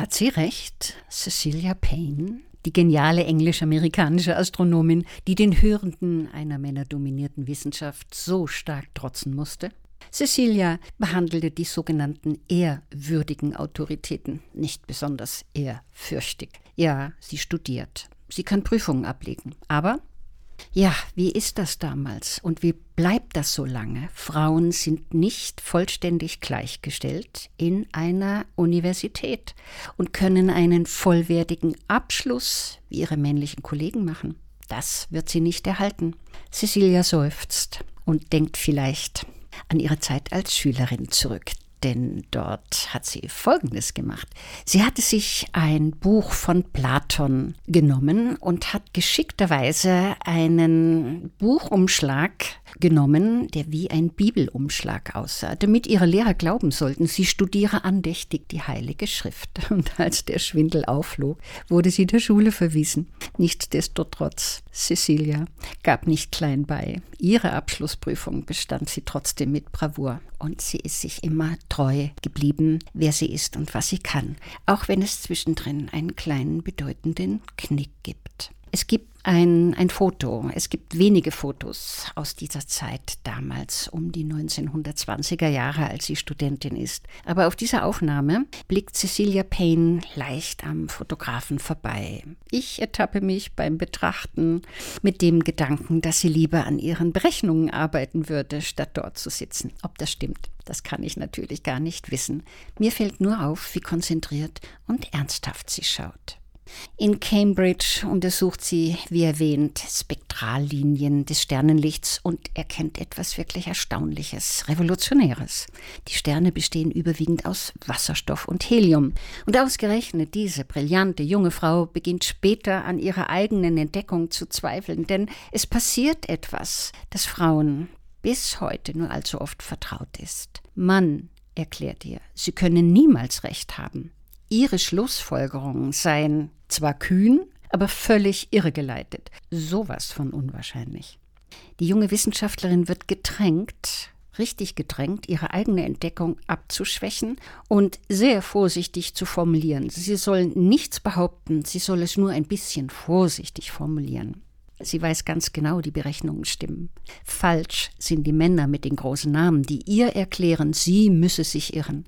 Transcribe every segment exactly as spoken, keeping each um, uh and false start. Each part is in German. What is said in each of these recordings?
Hat sie recht, Cecilia Payne, die geniale englisch-amerikanische Astronomin, die den Hürden einer männerdominierten Wissenschaft so stark trotzen musste? Cecilia behandelte die sogenannten ehrwürdigen Autoritäten nicht besonders ehrfürchtig. Ja, sie studiert, sie kann Prüfungen ablegen, aber ja, wie ist das damals und wie bleibt das so lange? Frauen sind nicht vollständig gleichgestellt in einer Universität und können einen vollwertigen Abschluss wie ihre männlichen Kollegen machen. Das wird sie nicht erhalten. Cecilia seufzt und denkt vielleicht an ihre Zeit als Schülerin zurück. Denn dort hat sie Folgendes gemacht. Sie hatte sich ein Buch von Platon genommen und hat geschickterweise einen Buchumschlag genommen, der wie ein Bibelumschlag aussah, damit ihre Lehrer glauben sollten, sie studiere andächtig die Heilige Schrift. Und als der Schwindel aufflog, wurde sie der Schule verwiesen. Nichtsdestotrotz, Cecilia gab nicht klein bei. Ihre Abschlussprüfung bestand sie trotzdem mit Bravour. Und sie ist sich immer treu geblieben, wer sie ist und was sie kann, auch wenn es zwischendrin einen kleinen bedeutenden Knick gibt. Es gibt ein, ein Foto, es gibt wenige Fotos aus dieser Zeit damals, um die neunzehnhundertzwanziger Jahre, als sie Studentin ist. Aber auf dieser Aufnahme blickt Cecilia Payne leicht am Fotografen vorbei. Ich ertappe mich beim Betrachten mit dem Gedanken, dass sie lieber an ihren Berechnungen arbeiten würde, statt dort zu sitzen. Ob das stimmt, das kann ich natürlich gar nicht wissen. Mir fällt nur auf, wie konzentriert und ernsthaft sie schaut. In Cambridge untersucht sie, wie erwähnt, Spektrallinien des Sternenlichts und erkennt etwas wirklich Erstaunliches, Revolutionäres. Die Sterne bestehen überwiegend aus Wasserstoff und Helium. Und ausgerechnet diese brillante junge Frau beginnt später an ihrer eigenen Entdeckung zu zweifeln, denn es passiert etwas, das Frauen bis heute nur allzu oft vertraut ist. Mann, erklärt ihr, sie können niemals recht haben. Ihre Schlussfolgerungen seien zwar kühn, aber völlig irregeleitet. Sowas von unwahrscheinlich. Die junge Wissenschaftlerin wird gedrängt, richtig gedrängt, ihre eigene Entdeckung abzuschwächen und sehr vorsichtig zu formulieren. Sie soll nichts behaupten, sie soll es nur ein bisschen vorsichtig formulieren. Sie weiß ganz genau, die Berechnungen stimmen. Falsch sind die Männer mit den großen Namen, die ihr erklären, sie müsse sich irren.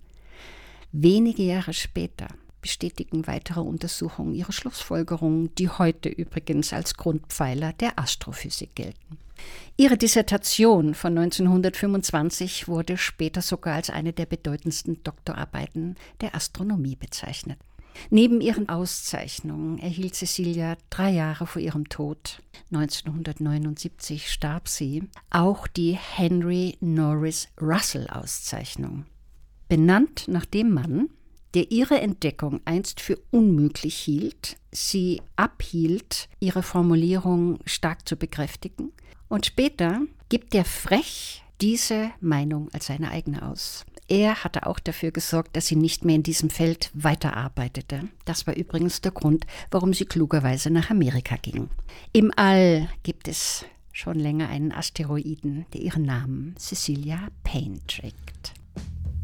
Wenige Jahre später bestätigen weitere Untersuchungen ihre Schlussfolgerungen, die heute übrigens als Grundpfeiler der Astrophysik gelten. Ihre Dissertation von neunzehnhundertfünfundzwanzig wurde später sogar als eine der bedeutendsten Doktorarbeiten der Astronomie bezeichnet. Neben ihren Auszeichnungen erhielt Cecilia drei Jahre vor ihrem Tod, neunzehnhundertneunundsiebzig starb sie, auch die Henry Norris Russell Auszeichnung. Benannt nach dem Mann, der ihre Entdeckung einst für unmöglich hielt, sie abhielt, ihre Formulierung stark zu bekräftigen, und später gibt er frech diese Meinung als seine eigene aus. Er hatte auch dafür gesorgt, dass sie nicht mehr in diesem Feld weiterarbeitete. Das war übrigens der Grund, warum sie klugerweise nach Amerika ging. Im All gibt es schon länger einen Asteroiden, der ihren Namen Cecilia Payne trägt.